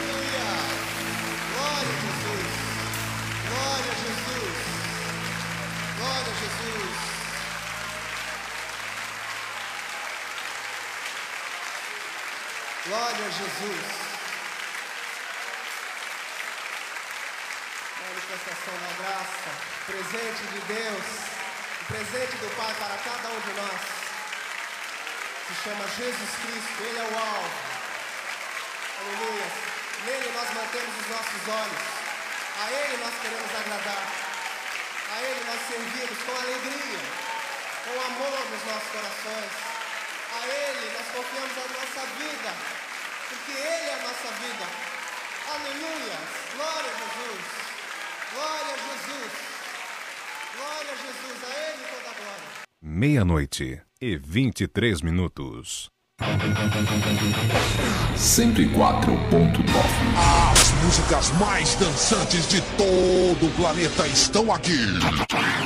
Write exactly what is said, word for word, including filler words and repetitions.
Glória a Jesus. Glória a Jesus. Glória a Jesus. Glória a Jesus. Manifestação da graça, presente de Deus, o presente do Pai para cada um de nós. Se chama Jesus Cristo, Ele é o alvo. Aleluia. Nele nós mantemos os nossos olhos. A Ele nós queremos agradar. A Ele nós servimos com alegria, com amor nos nossos corações. A Ele nós confiamos a nossa vida, porque Ele é a nossa vida. Aleluia. Glória a Jesus. Glória a Jesus. Glória a Jesus. A Ele toda a glória. Meia-noite e vinte e três minutos. cento e quatro ponto nove. As músicas mais dançantes de todo o planeta estão aqui.